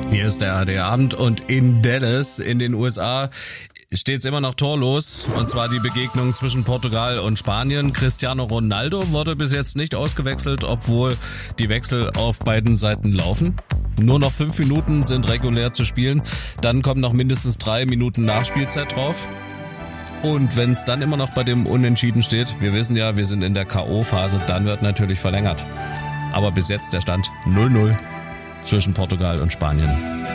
Hier ist der ARD-Abend und in Dallas in den USA steht es immer noch torlos, und zwar die Begegnung zwischen Portugal und Spanien. Cristiano Ronaldo wurde bis jetzt nicht ausgewechselt, obwohl die Wechsel auf beiden Seiten laufen. Nur noch 5 Minuten sind regulär zu spielen, dann kommen noch mindestens 3 Minuten Nachspielzeit drauf. Und wenn es dann immer noch bei dem Unentschieden steht, wir wissen ja, wir sind in der K.O.-Phase, dann wird natürlich verlängert. Aber bis jetzt der Stand 0-0 zwischen Portugal und Spanien.